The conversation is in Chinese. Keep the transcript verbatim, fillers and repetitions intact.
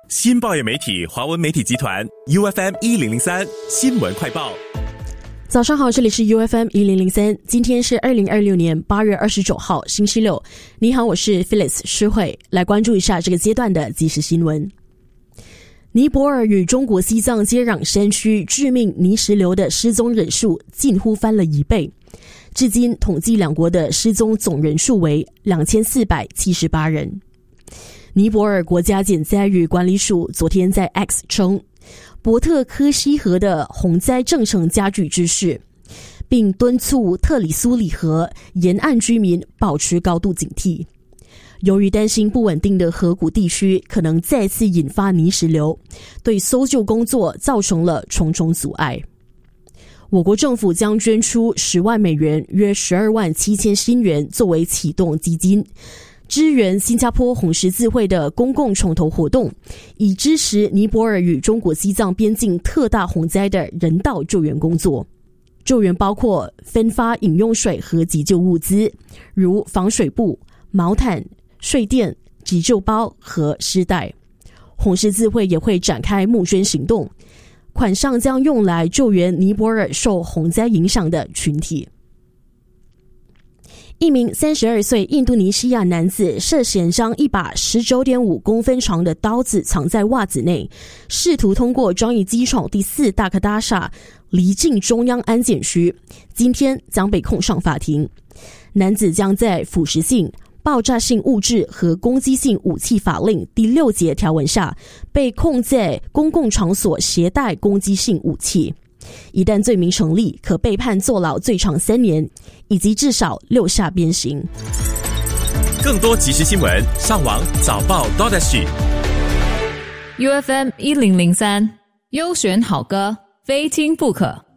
新报业媒体华文媒体集团 U F M 一零零三新闻快报。 早上好，这里是 U F M 一零零三，今天是二零二六年八月二十九号星期六。你好，我是 Phyllis 施慧，来关注一下这个阶段的即时新闻。尼泊尔与中国西藏接壤山区致命泥石流的失踪人数近乎翻了一倍，至今统计两国的失踪总人数为两千四百七十八人。尼泊尔国家减灾与管理署昨天在 X 称，博特科西河的洪灾正成加剧之势，并敦促特里苏里河沿岸居民保持高度警惕。由于担心不稳定的河谷地区可能再次引发泥石流，对搜救工作造成了重重阻碍。我国政府将捐出十万美元，约十二万七千新元作为启动基金，支援新加坡红十字会的公共重头活动，以支持尼泊尔与中国西藏边境特大洪灾的人道救援工作。救援包括分发饮用水和急救物资，如防水布、毛毯、睡垫、急救包和尸袋。红十字会也会展开募捐行动，款项将用来救援尼泊尔受洪灾影响的群体。一名三十二岁印度尼西亚男子涉嫌将一把 十九点五公分长的刀子藏在袜子内，试图通过樟宜机场第四大克大厦离境中央安检区，今天将被控上法庭。男子将在腐蚀性、爆炸性物质和攻击性武器法令第六节条文下被控在公共场所携带攻击性武器，一旦罪名成立，可被判坐牢最长三年，以及至少六下鞭刑。 更多即时新闻，上网早报 .sg。 U F M 一零零三优选好歌，非听不可。